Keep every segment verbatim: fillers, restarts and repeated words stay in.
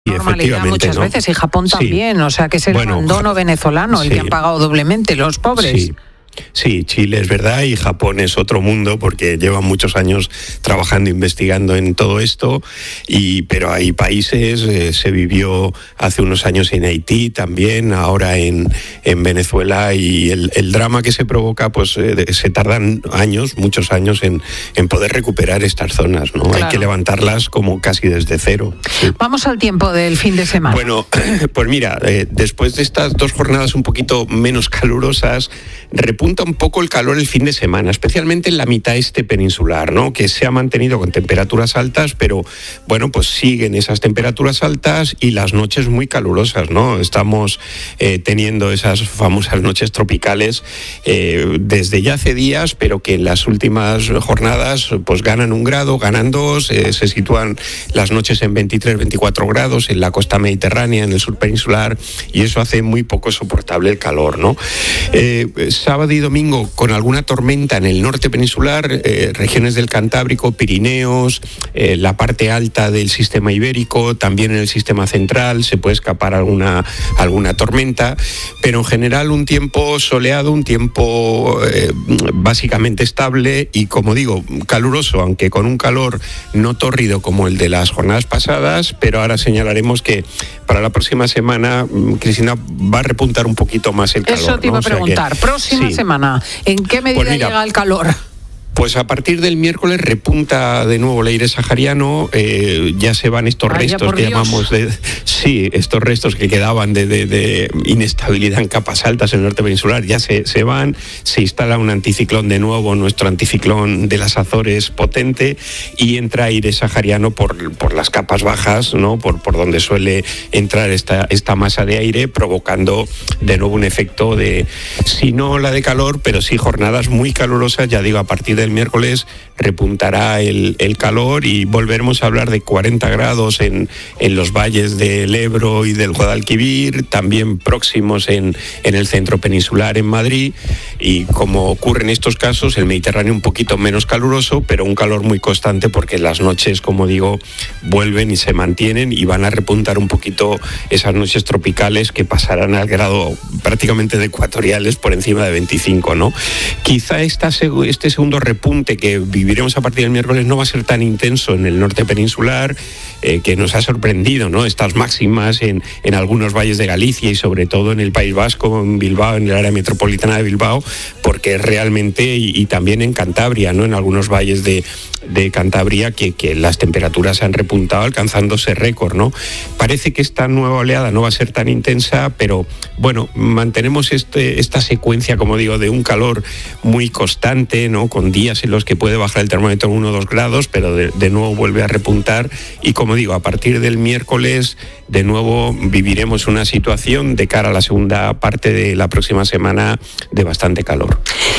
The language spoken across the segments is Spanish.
normalidad muchas ¿no? veces, y Japón sí. también, o sea que es el bueno, abandono venezolano sí. el que han pagado doblemente los pobres. Sí. Sí, Chile es verdad y Japón es otro mundo porque llevan muchos años trabajando, investigando en todo esto, y, pero hay países, eh, se vivió hace unos años en Haití también, ahora en, en Venezuela, y el, el drama que se provoca, pues eh, se tardan años, muchos años en, en poder recuperar estas zonas, ¿no? Claro. Hay que levantarlas como casi desde cero. Sí. Vamos al tiempo del fin de semana. Bueno, pues mira, eh, después de estas dos jornadas un poquito menos calurosas, repunta un poco el calor el fin de semana, especialmente en la mitad este peninsular, ¿no? Que se ha mantenido con temperaturas altas, pero bueno, pues siguen esas temperaturas altas y las noches muy calurosas, ¿no? Estamos eh, teniendo esas famosas noches tropicales eh, desde ya hace días, pero que en las últimas jornadas pues ganan un grado, ganan dos, eh, se sitúan las noches en veintitrés, veinticuatro grados en la costa mediterránea, en el sur peninsular, y eso hace muy poco soportable el calor, ¿no? Eh, sábado y domingo con alguna tormenta en el norte peninsular, eh, regiones del Cantábrico, Pirineos, eh, la parte alta del sistema ibérico, también en el sistema central se puede escapar alguna, alguna tormenta, pero en general un tiempo soleado, un tiempo eh, básicamente estable y, como digo, caluroso, aunque con un calor no tórrido como el de las jornadas pasadas, pero ahora señalaremos que para la próxima semana, Cristina, va a repuntar un poquito más el calor. Eso te iba, ¿no?, a preguntar. O sea que, próxima sí. semana, ¿en qué medida pues mira, llega el calor? Pues a partir del miércoles repunta de nuevo el aire sahariano, eh, ya se van estos Ay, restos que Dios. llamamos de, sí, estos restos que quedaban de, de, de inestabilidad en capas altas en el norte peninsular, ya se, se van, se instala un anticiclón de nuevo, nuestro anticiclón de las Azores potente, y entra aire sahariano por, por las capas bajas, ¿no? por, por donde suele entrar esta, esta masa de aire, provocando de nuevo un efecto de, si no la de calor, pero sí jornadas muy calurosas, ya digo, a partir de el miércoles repuntará el, el calor y volveremos a hablar de cuarenta grados en, en los valles del Ebro y del Guadalquivir, también próximos en, en el centro peninsular, en Madrid, y como ocurre en estos casos, el Mediterráneo un poquito menos caluroso, pero un calor muy constante porque las noches, como digo, vuelven y se mantienen y van a repuntar un poquito esas noches tropicales que pasarán al grado prácticamente de ecuatoriales por encima de veinticinco, ¿no? Quizá esta, este segundo repunte que viviremos a partir del miércoles no va a ser tan intenso en el norte peninsular, eh, que nos ha sorprendido, ¿no? Estas máximas en, en algunos valles de Galicia y sobre todo en el País Vasco, en Bilbao, en el área metropolitana de Bilbao, porque realmente, y, y también en Cantabria, ¿no? En algunos valles de, de Cantabria que, que las temperaturas han repuntado alcanzándose récord, ¿no? Parece que esta nueva oleada no va a ser tan intensa, pero bueno, mantenemos este, esta secuencia, como digo, de un calor muy constante, ¿no? Con días en los que puede bajar el termómetro uno o dos grados, pero de, de nuevo vuelve a repuntar, y como digo, a partir del miércoles de nuevo viviremos una situación de cara a la segunda parte de la próxima semana de bastante calor.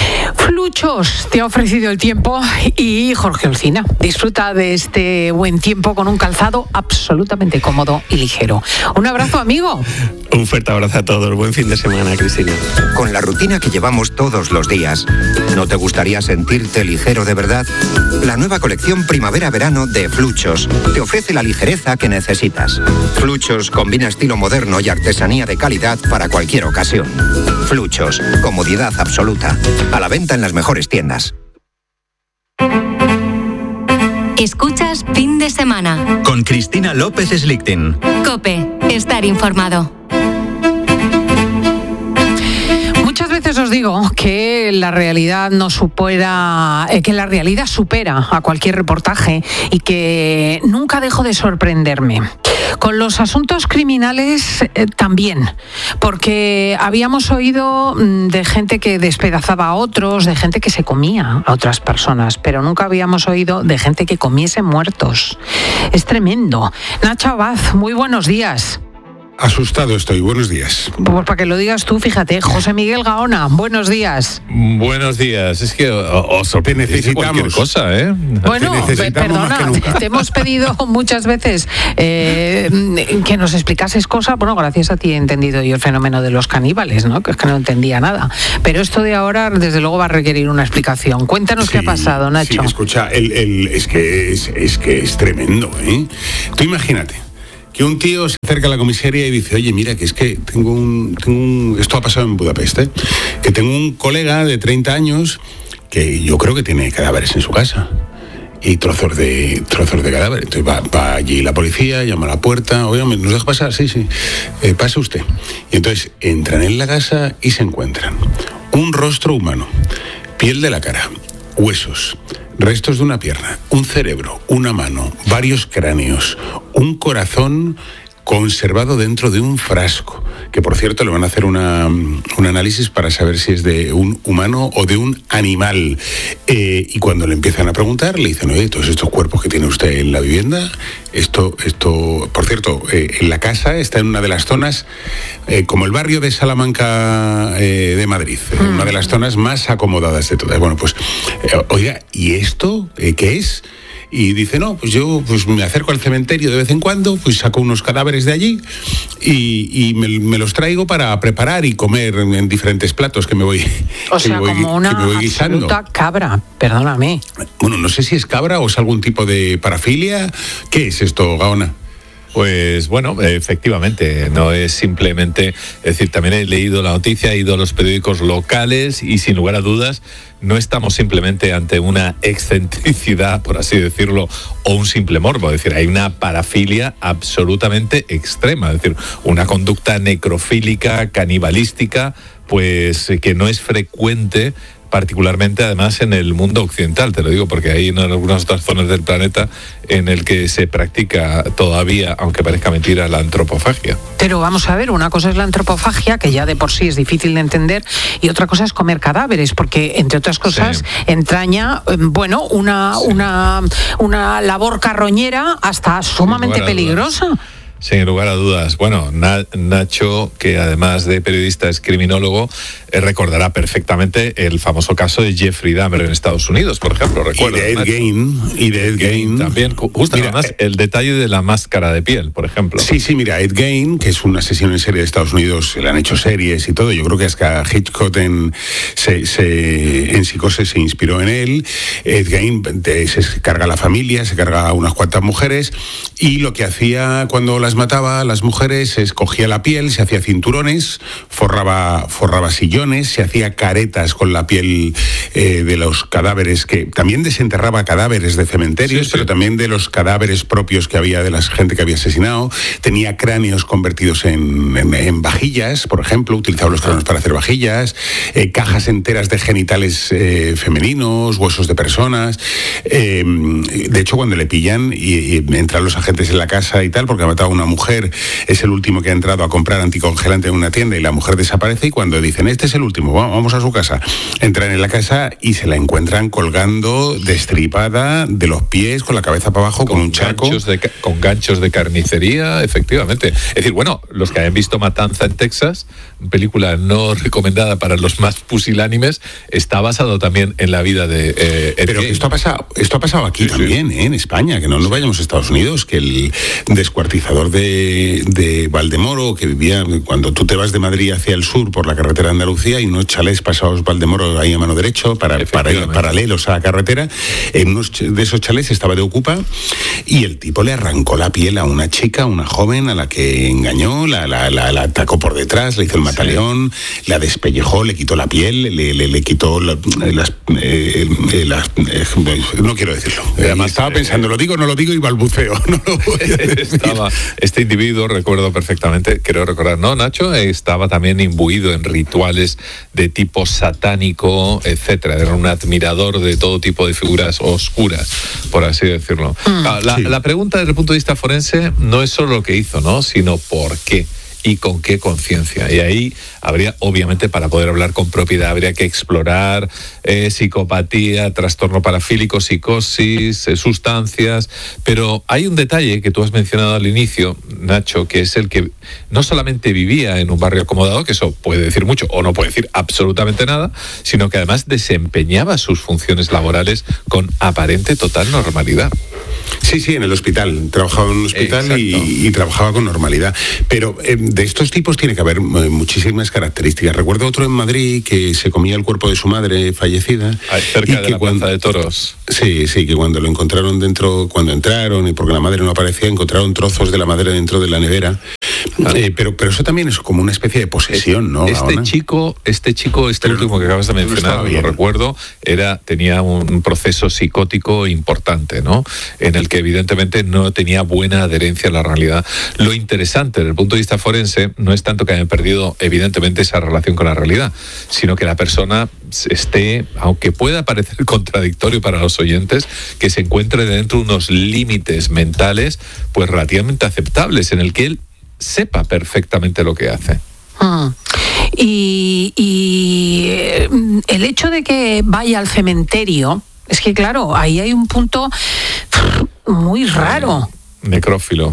Fluchos te ha ofrecido el tiempo y Jorge Olcina. Disfruta de este buen tiempo con un calzado absolutamente cómodo y ligero. Un abrazo, amigo. Un fuerte abrazo a todos. Buen fin de semana, Cristina. Con la rutina que llevamos todos los días, ¿no te gustaría sentirte ligero de verdad? La nueva colección primavera-verano de Fluchos te ofrece la ligereza que necesitas. Fluchos combina estilo moderno y artesanía de calidad para cualquier ocasión. Fluchos, comodidad absoluta. A la venta en las mejores tiendas. Escuchas Fin de Semana con Cristina López Slichting. COPE, estar informado. Muchas veces os digo que la realidad no supera, eh, que la realidad supera a cualquier reportaje y que nunca dejo de sorprenderme. Con los asuntos criminales eh, también, porque habíamos oído de gente que despedazaba a otros, de gente que se comía a otras personas, pero nunca habíamos oído de gente que comiese muertos. Es tremendo. Nacho Abad, muy buenos días. Asustado estoy, buenos días. Pues para que lo digas tú, fíjate, José Miguel Gaona, buenos días. Buenos días, es que os sorprende cualquier cosa, ¿eh? Bueno, perdona, te hemos pedido muchas veces eh, que nos explicases cosas, bueno, gracias a ti he entendido yo el fenómeno de los caníbales, ¿no? Que es que no entendía nada, pero esto de ahora desde luego va a requerir una explicación. Cuéntanos sí, qué ha pasado, Nacho. Sí, escucha, el, el, es, que es, es que es tremendo, ¿eh? Tú imagínate que un tío se acerca a la comisaría y dice, oye, mira, que es que tengo un... Tengo un esto ha pasado en Budapest, ¿eh? Que tengo un colega de treinta años que yo creo que tiene cadáveres en su casa. Y trozos de trozos de cadáveres. Entonces va, va allí la policía, llama a la puerta, oye, ¿nos deja pasar? Sí, sí, eh, pase usted. Y entonces entran en la casa y se encuentran un rostro humano, piel de la cara, huesos, restos de una pierna, un cerebro, una mano, varios cráneos, un corazón conservado dentro de un frasco, que por cierto le van a hacer una, un análisis para saber si es de un humano o de un animal. Eh, y cuando le empiezan a preguntar, le dicen, oye, todos estos cuerpos que tiene usted en la vivienda, esto, esto, por cierto, eh, en la casa está en una de las zonas, eh, como el barrio de Salamanca eh, de Madrid, mm. una de las zonas más acomodadas de todas. Bueno, pues, eh, oiga, ¿y esto eh, qué es? Y dice, no, pues yo pues me acerco al cementerio de vez en cuando, pues saco unos cadáveres de allí y, y me, me los traigo para preparar y comer en, en diferentes platos que me voy O sea, me voy, como una absoluta cabra, perdóname. Bueno, no sé si es cabra o es algún tipo de parafilia. ¿Qué es esto, Gaona? Pues bueno, efectivamente, no es simplemente, es decir, también he leído la noticia, he ido a los periódicos locales y sin lugar a dudas no estamos simplemente ante una excentricidad, por así decirlo, o un simple morbo, es decir, hay una parafilia absolutamente extrema, es decir, una conducta necrofílica, canibalística, pues que no es frecuente, particularmente además en el mundo occidental, te lo digo porque hay en algunas otras zonas del planeta en el que se practica todavía, aunque parezca mentira, la antropofagia. Pero vamos a ver, una cosa es la antropofagia, que ya de por sí es difícil de entender, y otra cosa es comer cadáveres, porque entre otras cosas sí. entraña, bueno, una, sí. una, una labor carroñera hasta sumamente peligrosa. Sin lugar a dudas. Bueno, Nacho, que además de periodista es criminólogo, eh, recordará perfectamente el famoso caso de Jeffrey Dahmer en Estados Unidos, por ejemplo. ¿Recuerda, y de Ed Gein. Y de Ed Gein. También, justo mira, además, el detalle de la máscara de piel, por ejemplo. Sí, sí, mira, Ed Gein, que es un asesino en serie de Estados Unidos, se le han hecho series y todo. Yo creo que hasta Hitchcock en, se, se, en Psicosis se inspiró en él. Ed Gein de, se carga a la familia, se carga a unas cuantas mujeres, y lo que hacía cuando la las mataba a las mujeres, escogía la piel, se hacía cinturones, forraba, forraba sillones, se hacía caretas con la piel eh, de los cadáveres, que también desenterraba cadáveres de cementerios, sí, sí. pero también de los cadáveres propios que había de la gente que había asesinado. Tenía cráneos convertidos en, en, en vajillas, por ejemplo, utilizaba los cráneos para hacer vajillas, eh, cajas enteras de genitales eh, femeninos, huesos de personas. Eh, de hecho, cuando le pillan y, y entran los agentes en la casa y tal, porque ha matado a una mujer, es el último que ha entrado a comprar anticongelante en una tienda y la mujer desaparece, y cuando dicen, este es el último, vamos a su casa, entran en la casa y se la encuentran colgando destripada de los pies, con la cabeza para abajo, con, con un charco. Ganchos de, con ganchos de carnicería, efectivamente. Es decir, bueno, los que hayan visto Matanza en Texas, película no recomendada para los más pusilánimes, está basado también en la vida de eh, Pero esto ha pasado, esto ha pasado aquí sí, también, sí. ¿eh? En España, que no nos vayamos a Estados Unidos, que el descuartizador de, de Valdemoro, que vivía, cuando tú te vas de Madrid hacia el sur por la carretera de Andalucía, hay unos chalés pasados Valdemoro ahí a mano derecho, para, para ir paralelos a la carretera. En unos de esos chalés estaba de ocupa, y el tipo le arrancó la piel a una chica, una joven, a la que engañó, la, la, la, la atacó por detrás, le hizo el mataleón, sí. la despellejó, le quitó la piel, le, le, le quitó la, las, eh, eh, las eh, no quiero decirlo. Además, estaba pensando, ¿lo digo o no lo digo? Y balbuceo. No lo voy a decir. Estaba, este individuo, recuerdo perfectamente, creo recordar, ¿no, Nacho? Estaba también imbuido en rituales de tipo satánico, etcétera. Era un admirador de todo tipo de figuras oscuras, por así decirlo. Mm, la, sí. la pregunta desde el punto de vista forense no es solo lo que hizo, ¿no? Sino por qué. Y con qué conciencia. Y ahí habría, obviamente, para poder hablar con propiedad, habría que explorar eh, psicopatía, trastorno parafílico, psicosis, eh, sustancias. Pero hay un detalle que tú has mencionado al inicio, Nacho, que es el que no solamente vivía en un barrio acomodado, que eso puede decir mucho o no puede decir absolutamente nada, sino que además desempeñaba sus funciones laborales con aparente total normalidad. Sí, sí, en el hospital. Trabajaba en un hospital y, y trabajaba con normalidad. Pero eh, de estos tipos tiene que haber eh, muchísimas características. Recuerdo otro en Madrid que se comía el cuerpo de su madre fallecida. Ahí, cerca y de que la cuando, Plaza de Toros. Sí, sí, que cuando lo encontraron dentro, cuando entraron, y porque la madre no aparecía, encontraron trozos de la madera dentro de la nevera. Ah. Eh, pero, pero eso también es como una especie de posesión, ¿no? Este Gaona? chico, este chico, este pero último que acabas de mencionar, no lo recuerdo, era, tenía un proceso psicótico importante, ¿no? En el que evidentemente no tenía buena adherencia a la realidad. Lo interesante desde el punto de vista forense no es tanto que hayan perdido evidentemente esa relación con la realidad, sino que la persona esté, aunque pueda parecer contradictorio para los oyentes, que se encuentre dentro de unos límites mentales pues relativamente aceptables, en el que él sepa perfectamente lo que hace. Hmm. Y, y el hecho de que vaya al cementerio, es que claro, ahí hay un punto muy raro. Necrófilo.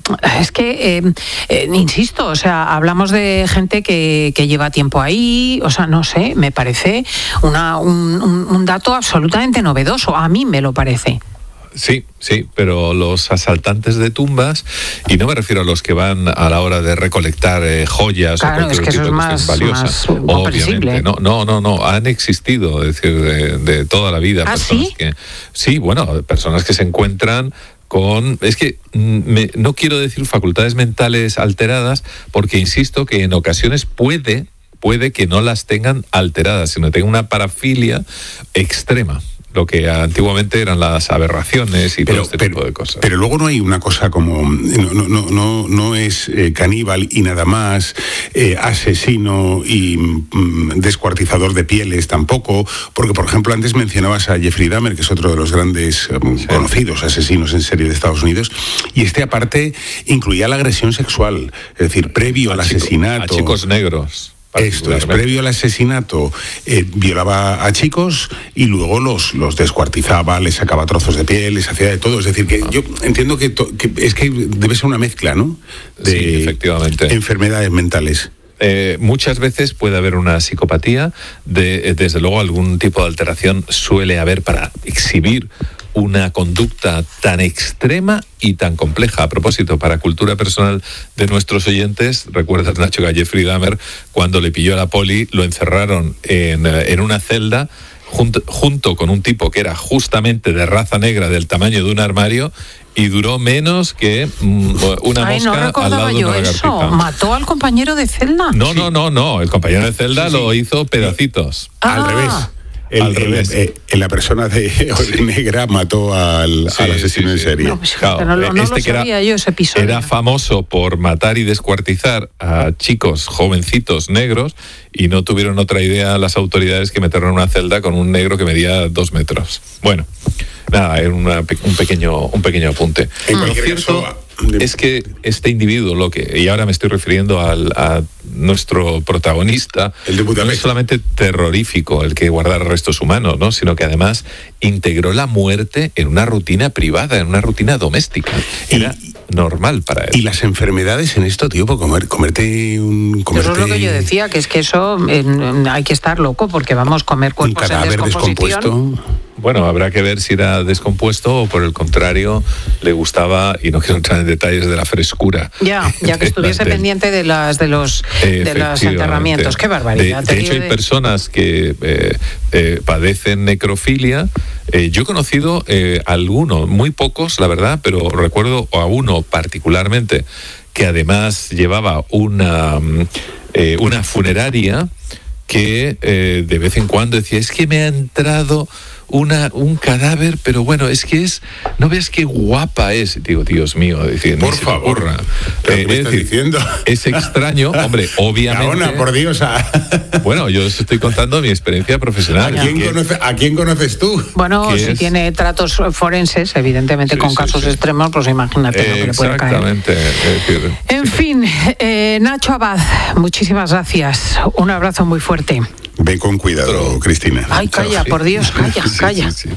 Es que, eh, eh, insisto, o sea, hablamos de gente que, que lleva tiempo ahí, o sea, no sé, me parece una, un, un, un dato absolutamente novedoso, a mí me lo parece. Sí, sí, pero los asaltantes de tumbas, y no me refiero a los que van a la hora de recolectar eh, joyas claro, o cualquier es que tipo eso es de más, valiosas, más obviamente. No, no, no, no, han existido, es decir, de, de toda la vida. ¿Ah, personas sí? Que, sí, bueno, personas que se encuentran con, es que me, no quiero decir facultades mentales alteradas, porque insisto que en ocasiones puede, puede que no las tengan alteradas, sino que tengan una parafilia extrema, lo que antiguamente eran las aberraciones y pero, todo este pero, tipo de cosas. Pero luego no hay una cosa como, no, no, no, no, no es eh, caníbal y nada más, eh, asesino y mm, descuartizador de pieles tampoco, porque por ejemplo antes mencionabas a Jeffrey Dahmer, que es otro de los grandes um, sí. conocidos asesinos en serie de Estados Unidos, y este aparte incluía la agresión sexual, es decir, previo a al chico, asesinato. A chicos negros. Esto es, previo al asesinato, eh, violaba a chicos y luego los, los descuartizaba, les sacaba trozos de piel, les hacía de todo. Es decir, que yo entiendo que, to, que es que debe ser una mezcla, ¿no? De sí, efectivamente. Enfermedades mentales. Eh, muchas veces puede haber una psicopatía, de, desde luego algún tipo de alteración suele haber para exhibir una conducta tan extrema y tan compleja. A propósito, para cultura personal de nuestros oyentes, recuerdas, Nacho, que a Jeffrey Dahmer, cuando le pilló a la poli, lo encerraron en, en una celda junto, junto con un tipo que era justamente de raza negra, del tamaño de un armario, y duró menos que mm, una Ay, mosca no al lado de una eso. lagartija. ¿Mató al compañero de celda? No, sí. no, no, no. El compañero de celda sí, sí. lo hizo pedacitos. Ah. Al revés. El, al revés. El, el, la persona de negra mató al, sí, al asesino sí, sí. en serie. No, pues, claro, no, no este lo sabía que era, yo ese episodio. Era famoso por matar y descuartizar a chicos jovencitos negros y no tuvieron otra idea las autoridades que meterlo en una celda con un negro que medía dos metros. Bueno, nada, era una, un, pequeño, un pequeño apunte. En Lo cierto caso, es que este individuo, lo que, y ahora me estoy refiriendo al, a nuestro protagonista, el de no es solamente terrorífico el que guardara restos humanos, ¿no? Sino que además integró la muerte en una rutina privada, en una rutina doméstica. Era y, normal para él. Y las enfermedades en esto, tío, por comer, comerte un... Comerte... Eso es lo que yo decía, que es que eso eh, hay que estar loco, porque vamos a comer cuerpos un cadáver en descomposición. Descompuesto. Bueno, habrá que ver si era descompuesto o por el contrario le gustaba, y no quiero entrar en detalles de la frescura. Ya, ya que estuviese de, pendiente de las de los de los enterramientos. Qué barbaridad. De, de hecho, hay de... personas que eh, eh, padecen necrofilia. Eh, yo he conocido eh, algunos, muy pocos, la verdad, pero recuerdo a uno particularmente que además llevaba una, eh, una funeraria que eh, de vez en cuando decía, es que me ha entrado una un cadáver, pero bueno, es que es, no ves qué guapa es. Digo, Dios mío, decir, por favor, eh, ¿qué estás decir, diciendo? Es extraño, hombre, obviamente. Gaona, por Dios. A... Bueno, yo os estoy contando mi experiencia profesional. ¿A quién, conoce, ¿a quién conoces tú? Bueno, si es... tiene tratos forenses, evidentemente sí, con sí, casos sí. extremos, pues imagínate eh, lo que le puede caer. Exactamente. Es decir, en sí. fin, eh, Nacho Abad, muchísimas gracias. Un abrazo muy fuerte. Ven con cuidado, Pero, Cristina. Ay, calla, por Dios, calla, sí, calla. Sí,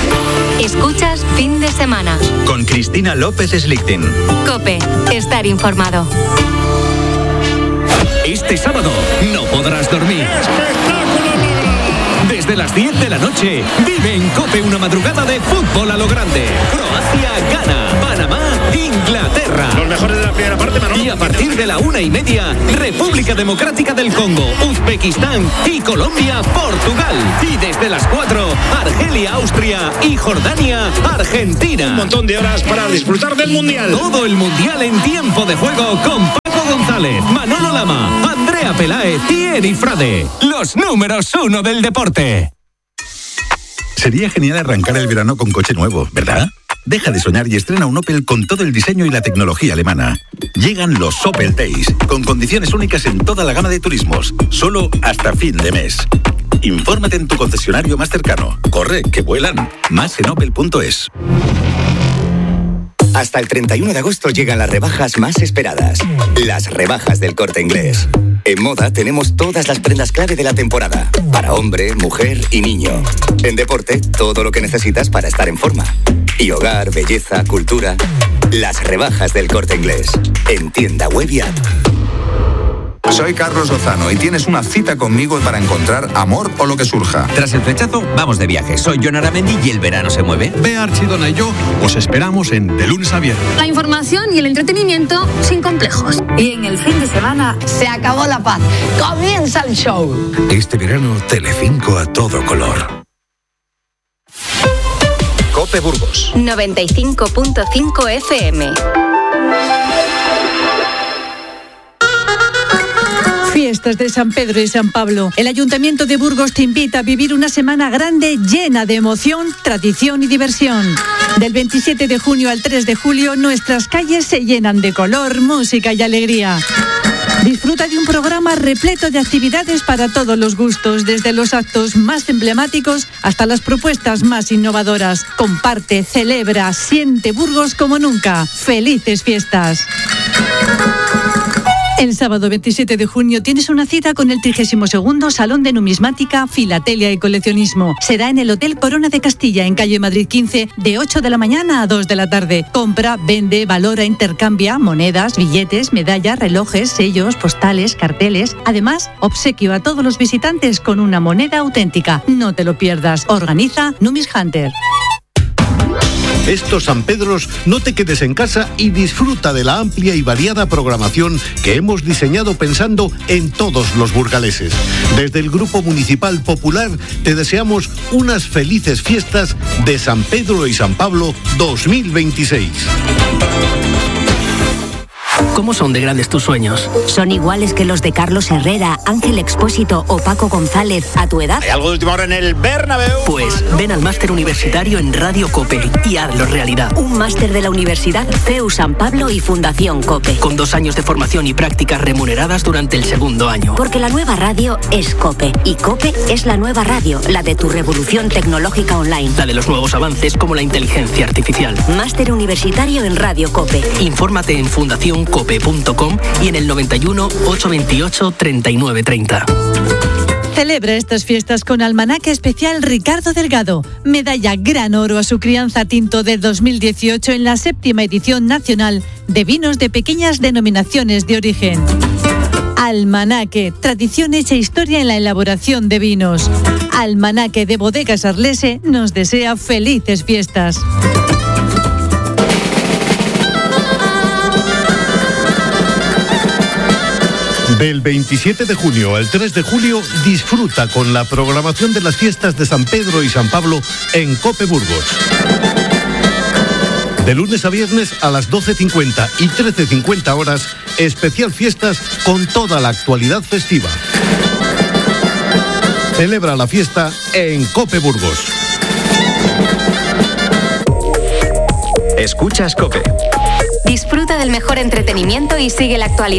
sí. Escuchas Fin de Semana. Con Cristina López Slichting. COPE, estar informado. Este sábado no podrás dormir. ¡Espectáculo! Desde Desde las diez de la noche, vive en COPE una madrugada de fútbol a lo grande. Croacia gana, Panamá, Inglaterra. Los mejores de la primera parte, Manolo. Y a partir de la una y media, República Democrática del Congo, Uzbekistán y Colombia, Portugal. Y desde las cuatro, Argelia, Austria y Jordania, Argentina. Un montón de horas para disfrutar del Mundial. Todo el Mundial en tiempo de juego con Paco González, Manolo Lama, Andrea Peláez y Edi Frade. Los números uno del deporte. Sería genial arrancar el verano con coche nuevo, ¿verdad? Deja de soñar y estrena un Opel con todo el diseño y la tecnología alemana. Llegan los Opel Days, con condiciones únicas en toda la gama de turismos, solo hasta fin de mes. Infórmate en tu concesionario más cercano. Corre, que vuelan. Más en opel punto es. Hasta el treinta y uno de agosto llegan las rebajas más esperadas. Las rebajas del Corte Inglés. En moda tenemos todas las prendas clave de la temporada. Para hombre, mujer y niño. En deporte, todo lo que necesitas para estar en forma. Y hogar, belleza, cultura. Las rebajas del Corte Inglés. En tienda web y app. Soy Carlos Lozano y tienes una cita conmigo para encontrar amor o lo que surja. Tras el flechazo, vamos de viaje. Soy Jon Aramendi y el verano se mueve. Bea Archidona y yo os esperamos en De Lunes a Viernes. La información y el entretenimiento sin complejos. Y en el fin de semana se acabó la paz. Comienza el show. Este verano, Telecinco a todo color. COPE Burgos. noventa y cinco punto cinco F M. Fiestas de San Pedro y San Pablo. El Ayuntamiento de Burgos te invita a vivir una semana grande llena de emoción, tradición y diversión. Del veintisiete de junio al tres de julio, nuestras calles se llenan de color, música y alegría. Disfruta de un programa repleto de actividades para todos los gustos, desde los actos más emblemáticos hasta las propuestas más innovadoras. Comparte, celebra, siente Burgos como nunca. ¡Felices fiestas! El sábado veintisiete de junio tienes una cita con el trigésimo segundo Salón de Numismática, Filatelia y Coleccionismo. Será en el Hotel Corona de Castilla, en calle Madrid quince, de ocho de la mañana a dos de la tarde. Compra, vende, valora, intercambia monedas, billetes, medallas, relojes, sellos, postales, carteles. Además, obsequio a todos los visitantes con una moneda auténtica. No te lo pierdas. Organiza Numis Hunter. Estos San Pedros, no te quedes en casa y disfruta de la amplia y variada programación que hemos diseñado pensando en todos los burgaleses. Desde el Grupo Municipal Popular te deseamos unas felices fiestas de San Pedro y San Pablo dos mil veintiséis. ¿Cómo son de grandes tus sueños? ¿Son iguales que los de Carlos Herrera, Ángel Expósito o Paco González a tu edad? ¿Hay algo de última hora en el Bernabéu? Pues ven al máster universitario en Radio COPE y hazlo realidad. Un máster de la Universidad C E U San Pablo y Fundación COPE. Con dos años de formación y prácticas remuneradas durante el segundo año. Porque la nueva radio es COPE y COPE es la nueva radio, la de tu revolución tecnológica online. La de los nuevos avances como la inteligencia artificial. Máster universitario en Radio COPE. Infórmate en fundación cope punto com y en el noventa y uno, ochocientos veintiocho, treinta y nueve treinta. Celebra estas fiestas con Almanaque Especial Ricardo Delgado. Medalla Gran Oro a su crianza tinto de dos mil dieciocho en la séptima edición nacional de vinos de pequeñas denominaciones de origen. Almanaque, tradición hecha historia en la elaboración de vinos. Almanaque de Bodegas Arlese nos desea felices fiestas. Del veintisiete de junio al tres de julio, disfruta con la programación de las fiestas de San Pedro y San Pablo en COPE Burgos. De lunes a viernes a las doce cincuenta y trece cincuenta horas, especial fiestas con toda la actualidad festiva. Celebra la fiesta en COPE Burgos. Escuchas COPE. Disfruta del mejor entretenimiento y sigue la actualidad